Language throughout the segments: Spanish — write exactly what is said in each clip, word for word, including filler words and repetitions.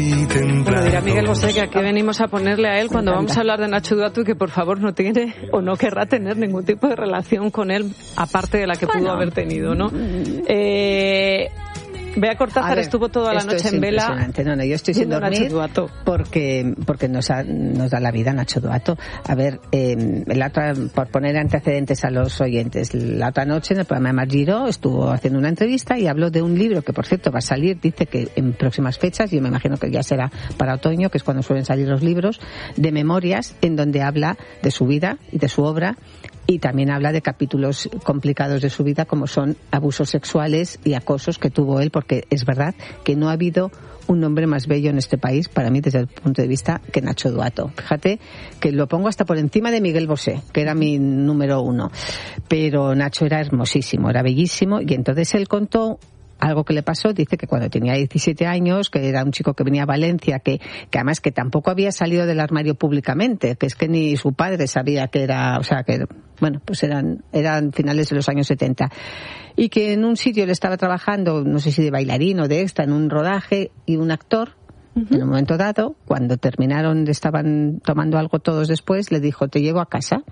Bueno, dirá Miguel Bosé que aquí venimos a ponerle a él cuando vamos a hablar de Nacho Duato y que por favor no tiene o no querrá tener ningún tipo de relación con él aparte de la que bueno. pudo haber tenido, ¿no? Eh... Bea Cortázar ver, estuvo toda la noche en vela. No, no, yo estoy sin dormir porque porque nos, ha, nos da la vida Nacho Duato. A ver, eh, la otra, por poner antecedentes a los oyentes, la otra noche en el programa de Mar Giró estuvo haciendo una entrevista y habló de un libro que, por cierto, va a salir, dice que en próximas fechas, yo me imagino que ya será para otoño, que es cuando suelen salir los libros, de memorias, en donde habla de su vida y de su obra. Y también habla de capítulos complicados de su vida, como son abusos sexuales y acosos que tuvo él, porque es verdad que no ha habido un hombre más bello en este país, para mí, desde el punto de vista, que Nacho Duato. Fíjate que lo pongo hasta por encima de Miguel Bosé, que era mi número uno. Pero Nacho era hermosísimo, era bellísimo, y entonces él contó algo que le pasó. Dice que cuando tenía diecisiete años, que era un chico que venía a Valencia, que, que además que tampoco había salido del armario públicamente, que es que ni su padre sabía que era, o sea, que, bueno, pues eran, eran finales de los años setenta. Y que en un sitio le estaba trabajando, no sé si de bailarín o de extra, en un rodaje, y un actor, uh-huh. en un momento dado, cuando terminaron, estaban tomando algo todos después, le dijo, te llevo a casa.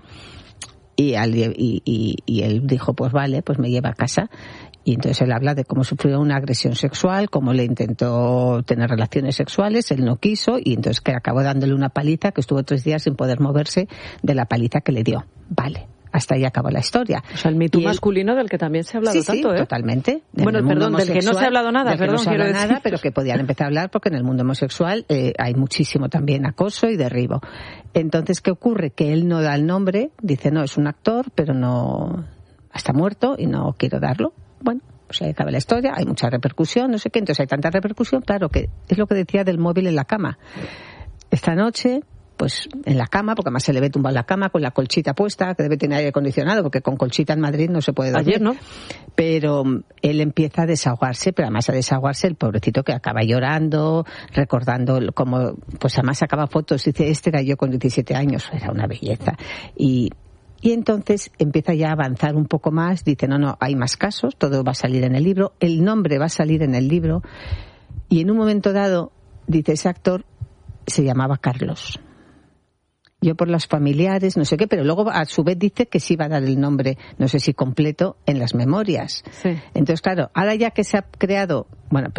Y, al, y, y, y él dijo, pues vale, pues me lleva a casa. Y entonces él habla de cómo sufrió una agresión sexual, cómo le intentó tener relaciones sexuales, él no quiso, y entonces que acabó dándole una paliza, que estuvo tres días sin poder moverse de la paliza que le dio. Vale. Hasta ahí acabó la historia. O sea, el mito masculino del que también se ha hablado sí, tanto, sí, ¿eh? totalmente. Bueno, perdón, del que no se ha hablado nada, perdón, no se quiero habla decir. nada, pero que podían empezar a hablar porque en el mundo homosexual eh, hay muchísimo también acoso y derribo. Entonces, ¿qué ocurre? Que él no da el nombre, dice, no, es un actor, pero no, está muerto y no quiero darlo. Bueno, pues ahí acaba la historia, hay mucha repercusión, no sé qué, entonces hay tanta repercusión, claro, que es lo que decía del móvil en la cama. Esta noche, pues en la cama, porque además se le ve tumbado en la cama con la colchita puesta, que debe tener aire acondicionado, porque con colchita en Madrid no se puede dormir. Ayer, ¿no? Pero él empieza a desahogarse, pero además a desahogarse el pobrecito que acaba llorando, recordando como, pues además sacaba fotos, dice, este era yo con diecisiete años, era una belleza. Y Y entonces empieza ya a avanzar un poco más, dice, no, no, hay más casos, todo va a salir en el libro, el nombre va a salir en el libro, y en un momento dado, dice, ese actor se llamaba Carlos. Yo por los familiares, no sé qué, pero luego a su vez dice que sí va a dar el nombre, no sé si completo, en las memorias. Sí. Entonces, claro, ahora ya que se ha creado, bueno,